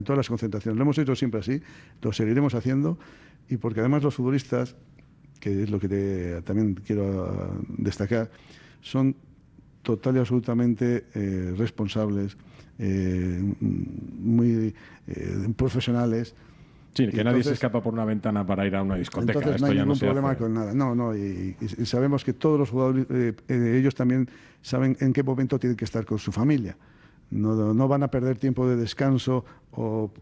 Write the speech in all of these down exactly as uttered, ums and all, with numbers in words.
todas las concentraciones. Lo hemos hecho siempre así, lo seguiremos haciendo, y porque además los futbolistas, que es lo que te, también quiero uh, destacar, son total y absolutamente eh, responsables, eh, muy eh, profesionales. Sí, que y nadie entonces, se escapa por una ventana para ir a una discoteca. Entonces Esto no hay ya ningún no se problema hace. con nada. No, no, y, y, y sabemos que todos los jugadores, eh, eh, ellos también saben en qué momento tienen que estar con su familia. No, no van a perder tiempo de descanso o,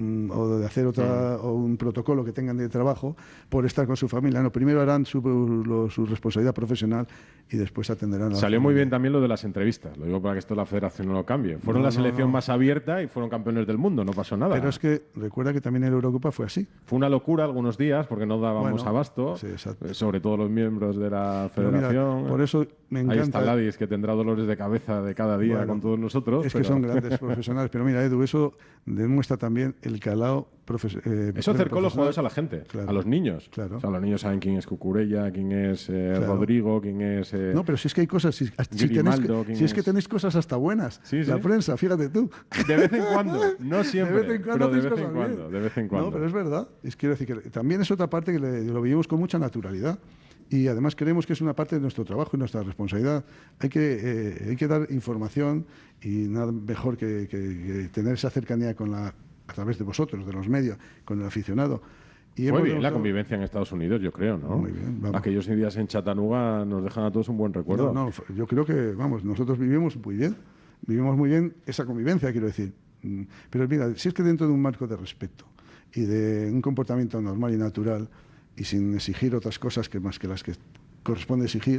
o de hacer otra mm. o un protocolo que tengan de trabajo por estar con su familia. No, primero harán su, lo, su responsabilidad profesional y después atenderán a la Salió familia. Muy bien también lo de las entrevistas. Lo digo para que esto la federación no lo cambie. Fueron no, la selección no, no. más abierta y fueron campeones del mundo. No pasó nada. Pero es que recuerda que también en Eurocopa fue así. Fue una locura algunos días porque no dábamos bueno, abasto. Sí, sobre todo los miembros de la federación. Mira, por eso me encanta. Ahí está Ladis, que tendrá dolores de cabeza de cada día bueno, con todos nosotros. Es pero... que son grandes profesionales. Pero mira, Edu, eso demuestra también el calado profesional. Eh, eso acercó los jugadores a la gente, claro, a los niños. Claro. O sea, los niños saben quién es Cucurella, quién es eh, claro. Rodrigo, quién es... Eh, no, pero si es que hay cosas... Si, si, Grimaldo, tenéis, si es, es que tenéis cosas hasta buenas. Sí, sí. La prensa, fíjate tú. De vez en cuando, no siempre, de vez en cuando pero de vez en cosas cuando, bien. de vez en cuando. No, pero es verdad. Es, quiero decir que también es otra parte que le, lo vivimos con mucha naturalidad. Y además creemos que es una parte de nuestro trabajo y nuestra responsabilidad. Hay que, eh, hay que dar información y nada mejor que, que, que tener esa cercanía con la, a través de vosotros, de los medios, con el aficionado. Y Fue bien la convivencia en Estados Unidos, yo creo, ¿no? Muy bien, vamos. Aquellos días en Chattanooga nos dejan a todos un buen recuerdo. No, no, yo creo que, vamos, nosotros vivimos muy bien. Vivimos muy bien esa convivencia, quiero decir. Pero mira, si es que dentro de un marco de respeto y de un comportamiento normal y natural, y sin exigir otras cosas que más que las que corresponde exigir,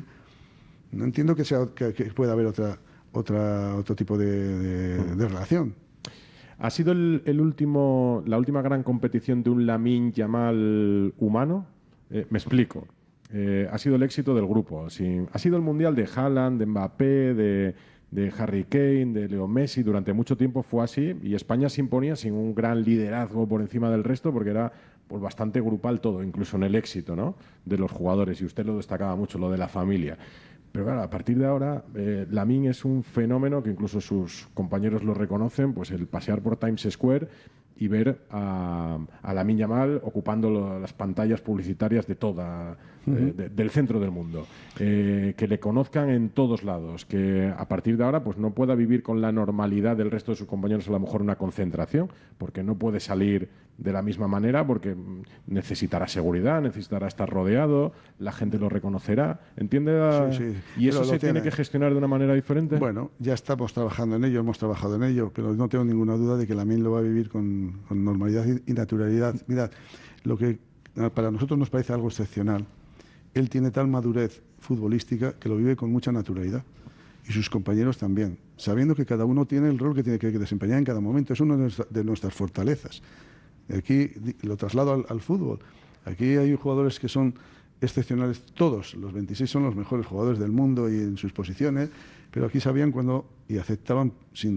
no entiendo que, sea, que, que pueda haber otra, otra, otro tipo de, de, de relación. ¿Ha sido el, el último, la última gran competición de un Lamine Yamal humano? Eh, me explico. Eh, ha sido el éxito del grupo. Sin, ha sido el mundial de Haaland, de Mbappé, de, de Harry Kane, de Leo Messi. Durante mucho tiempo fue así y España se imponía sin un gran liderazgo por encima del resto porque era pues, bastante grupal todo, incluso en el éxito, ¿no?, de los jugadores. Y usted lo destacaba mucho, lo de la familia. Pero claro, a partir de ahora, eh, Lamine es un fenómeno que incluso sus compañeros lo reconocen, pues el pasear por Times Square y ver a, a Lamine Yamal ocupando lo, las pantallas publicitarias de toda, uh-huh. eh, de, del centro del mundo. Eh, que le conozcan en todos lados, que a partir de ahora pues no pueda vivir con la normalidad del resto de sus compañeros, a lo mejor una concentración, porque no puede salir de la misma manera, porque necesitará seguridad, necesitará estar rodeado, la gente lo reconocerá, ¿entiende? Sí, sí. ¿Y eso Pero se tiene que gestionar de una manera diferente? Bueno, ya estamos trabajando en ello, hemos trabajado en ello, pero no tengo ninguna duda de que Lamine lo va a vivir con, con normalidad y, y naturalidad. Mirad, lo que para nosotros nos parece algo excepcional, él tiene tal madurez futbolística que lo vive con mucha naturalidad. Y sus compañeros también, sabiendo que cada uno tiene el rol que tiene que desempeñar en cada momento. Es una de nuestras fortalezas. Aquí lo traslado al, al fútbol. Aquí hay jugadores que son excepcionales, todos, los veintiséis son los mejores jugadores del mundo y en sus posiciones, pero aquí sabían cuando, y aceptaban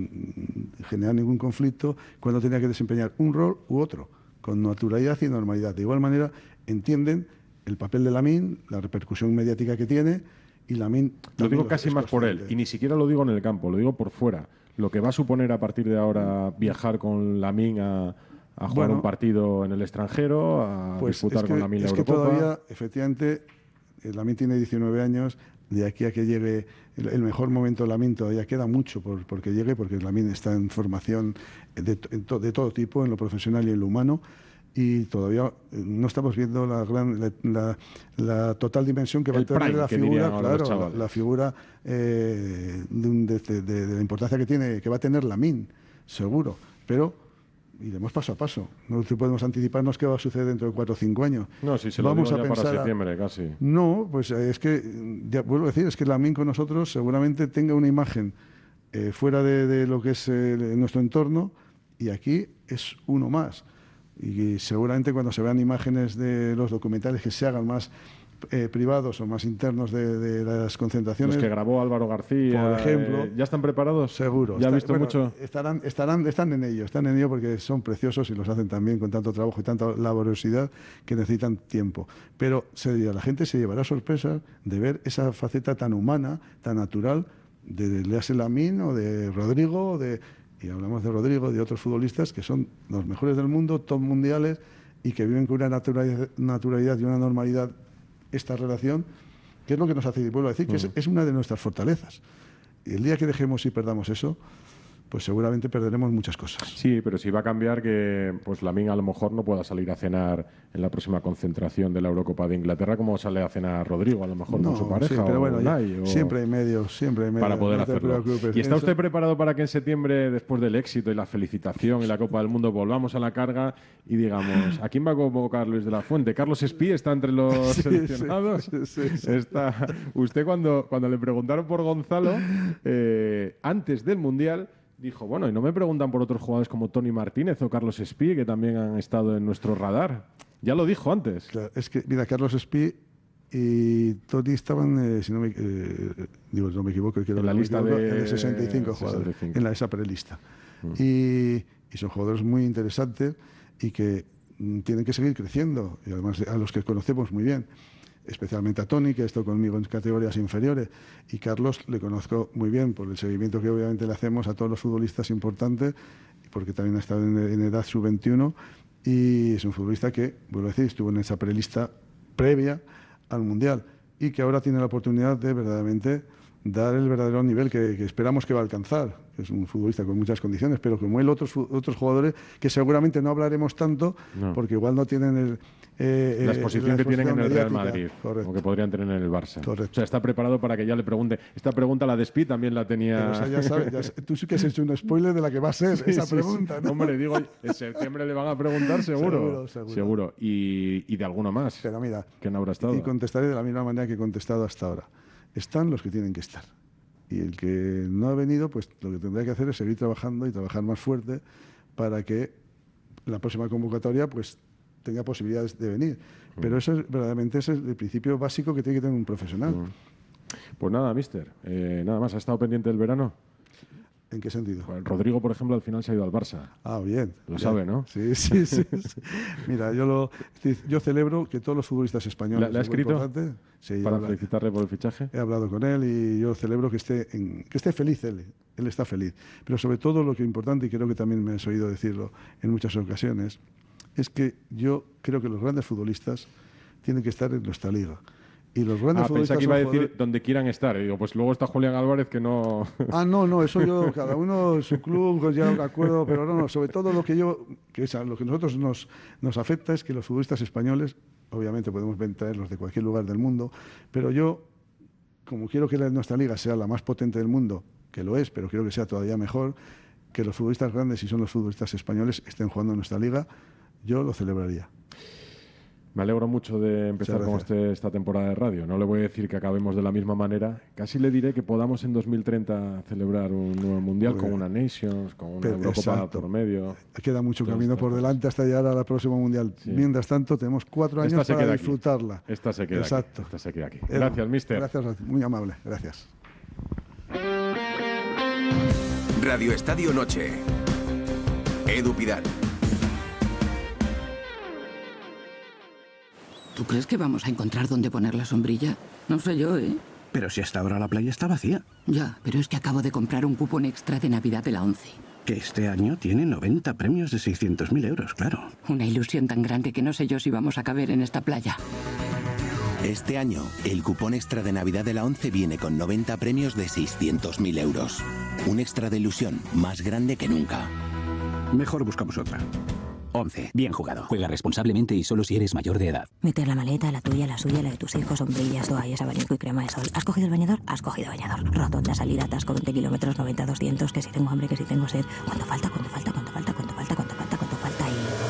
sin generar ningún conflicto, cuando tenía que desempeñar un rol u otro, con naturalidad y normalidad. De igual manera, entienden el papel de Lamine, la repercusión mediática que tiene, y Lamine... Lo digo casi más por él, y ni siquiera lo digo en el campo, lo digo por fuera. Lo que va a suponer a partir de ahora viajar con Lamine a... a jugar bueno, un partido en el extranjero, a pues disputar es que, con Lamine la es Eurocopa. Es que todavía, efectivamente, Lamine tiene diecinueve años, de aquí a que llegue el, el mejor momento de Lamine todavía queda mucho por, por que llegue, porque Lamine está en formación de, en to, de todo tipo, en lo profesional y en lo humano, y todavía no estamos viendo la, gran, la, la, la total dimensión que va el a tener la figura, claro, la, la figura eh, de, un, de, de, de la importancia que tiene, que va a tener Lamine, seguro, pero iremos paso a paso. No podemos anticiparnos qué va a suceder dentro de cuatro o cinco años. No, si se lo Vamos digo a ya pensar para septiembre, casi. No, pues es que, ya vuelvo a decir, es que Lamine con nosotros seguramente tenga una imagen eh, fuera de, de lo que es eh, nuestro entorno, y aquí es uno más. Y seguramente cuando se vean imágenes de los documentales que se hagan más eh, privados o más internos de, de las concentraciones, los que grabó Álvaro García, por ejemplo, eh, ¿ya están preparados? Seguro. ¿Ya Está, ha visto bueno, mucho? Estarán, estarán, están en ello, están en ello porque son preciosos y los hacen también con tanto trabajo y tanta laboriosidad que necesitan tiempo. Pero se, la gente se llevará sorpresa de ver esa faceta tan humana, tan natural de Leas Lamine o de Rodrigo, o de Y hablamos de Rodrigo, de otros futbolistas que son los mejores del mundo, top mundiales, y que viven con una naturalidad, naturalidad y una normalidad esta relación, que es lo que nos hace, vuelvo a decir, que mm. es, es una de nuestras fortalezas. Y el día que dejemos y perdamos eso, pues seguramente perderemos muchas cosas. Sí, pero sí va a cambiar que pues Lamine a lo mejor no pueda salir a cenar en la próxima concentración de la Eurocopa de Inglaterra como sale a cenar Rodrigo, a lo mejor no, con su pareja. Sí, pero bueno, ya, Nay, o... siempre hay medios, siempre hay medios. Para poder no hacerlo. ¿Y está Eso... usted preparado para que en septiembre, después del éxito y la felicitación y la Copa del Mundo, volvamos a la carga y digamos, ¿a quién va a convocar Luis de la Fuente? ¿Carlos Espí está entre los sí, seleccionados? Sí, sí, sí, sí. Está... Usted cuando, cuando le preguntaron por Gonzalo, eh, antes del Mundial, dijo, bueno, y no me preguntan por otros jugadores como Tony Martínez o Carlos Espí, que también han estado en nuestro radar. Ya lo dijo antes. Claro, es que, mira, Carlos Espí y Tony estaban, eh, si no me, eh, digo, no me equivoco, quiero en la no lista equivoco, de, en de sesenta y cinco jugadores, sesenta y cinco. En la, esa prelista. Mm. Y, y son jugadores muy interesantes y que mm, tienen que seguir creciendo, y además a los que conocemos muy bien. Especialmente a Tony, que ha estado conmigo en categorías inferiores, y Carlos le conozco muy bien por el seguimiento que obviamente le hacemos a todos los futbolistas importantes, porque también ha estado en, en edad sub veintiuno, y es un futbolista que, vuelvo a decir, estuvo en esa prelista previa al Mundial, y que ahora tiene la oportunidad de verdaderamente dar el verdadero nivel que, que esperamos que va a alcanzar. Es un futbolista con muchas condiciones, pero como él, otros, otros jugadores que seguramente no hablaremos tanto, no. porque igual no tienen el, eh, la exposición la que tienen en el Real mediática. Madrid, Correcto. o que podrían tener en el Barça. Correcto. O sea, está preparado para que ya le pregunte. Esta pregunta, la de Espí, también la tenía... Pero, o sea, ya sabes, ya, tú sí que has hecho un spoiler de la que va a ser sí, esa sí, pregunta, sí. ¿no? Hombre, digo, en septiembre le van a preguntar seguro. Seguro, seguro. seguro. Y, y de alguno más. Pero mira, que no habrá estado. Y contestaré de la misma manera que he contestado hasta ahora. Están los que tienen que estar. Y el que no ha venido, pues lo que tendrá que hacer es seguir trabajando y trabajar más fuerte para que la próxima convocatoria pues tenga posibilidades de venir. Mm. Pero eso es, verdaderamente ese es el principio básico que tiene que tener un profesional. Mm. Pues nada, mister. Eh, nada más, ¿ha estado pendiente del verano? ¿En qué sentido? Pues Rodrigo, por ejemplo, al final se ha ido al Barça. Ah, bien. Lo bien. sabe, ¿no? Sí, sí, sí. sí. Mira, yo lo, yo celebro que todos los futbolistas españoles... ¿Le ha escrito sí, para felicitarle por el fichaje? He hablado con él y yo celebro que esté, en, que esté feliz él. Él está feliz. Pero sobre todo lo que es importante, y creo que también me has oído decirlo en muchas ocasiones, es que yo creo que los grandes futbolistas tienen que estar en nuestra liga. Y los grandes ah, futbolistas pensaba que iba a decir jugadores... donde quieran estar. Y digo, pues luego está Julián Álvarez que no... Ah, no, no, eso yo, cada uno en su club, pues ya de acuerdo, pero no, no, sobre todo lo que yo, que es a lo que a nosotros nos, nos afecta es que los futbolistas españoles, obviamente podemos traerlos de cualquier lugar del mundo, pero yo, como quiero que la, nuestra liga sea la más potente del mundo, que lo es, pero quiero que sea todavía mejor, que los futbolistas grandes, si son los futbolistas españoles, estén jugando en nuestra liga, yo lo celebraría. Me alegro mucho de empezar con usted esta temporada de radio. No le voy a decir que acabemos de la misma manera. Casi le diré que podamos en dos mil treinta celebrar un nuevo Mundial con una Nations, con una Eurocopa por medio. Queda mucho camino por delante hasta llegar a la próxima Mundial. Sí. Mientras tanto, tenemos cuatro años para disfrutarla. Aquí. Esta se queda Exacto. aquí. Esta se queda aquí. Gracias, mister. Gracias, muy amable. Gracias. Radio Estadio Noche. Edu Pidal. ¿Tú crees que vamos a encontrar dónde poner la sombrilla? No sé yo, ¿eh? Pero si hasta ahora la playa está vacía. Ya, pero es que acabo de comprar un cupón extra de Navidad de la ONCE. Que este año tiene noventa premios de seiscientos mil euros, claro. Una ilusión tan grande que no sé yo si vamos a caber en esta playa. Este año, el cupón extra de Navidad de la ONCE viene con noventa premios de seiscientos mil euros. Un extra de ilusión más grande que nunca. Mejor buscamos otra. once. Bien jugado. Juega responsablemente y solo si eres mayor de edad. Meter la maleta, la tuya, la suya, la de tus hijos, sombrillas, toallas, abanico y crema de sol. ¿Has cogido el bañador? Has cogido bañador. Rotonda, salida, atasco, veinte kilómetros, noventa, doscientos, que si tengo hambre, que si tengo sed. ¿Cuánto falta? ¿Cuánto falta? ¿Cuánto falta? ¿Cuánto falta? ¿Cuánto falta? ¿Cuánto falta?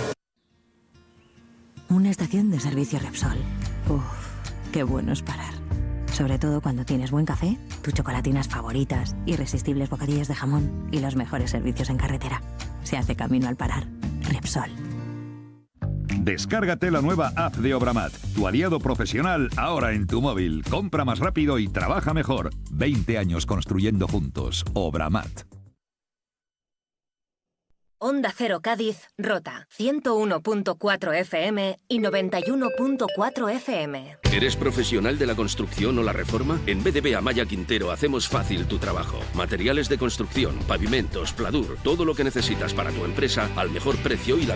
Y... una estación de servicio Repsol. Uf, qué bueno es parar. Sobre todo cuando tienes buen café, tus chocolatinas favoritas, irresistibles bocadillos de jamón y los mejores servicios en carretera. Se hace camino al parar. Repsol. Descárgate la nueva app de Obramat, tu aliado profesional ahora en tu móvil. Compra más rápido y trabaja mejor. veinte años construyendo juntos. Obramat. Onda Cero Cádiz, Rota, ciento uno punto cuatro F M y noventa y uno punto cuatro F M. ¿Eres profesional de la construcción o la reforma? En B D B Amaya Quintero hacemos fácil tu trabajo. Materiales de construcción, pavimentos, pladur, todo lo que necesitas para tu empresa al mejor precio y la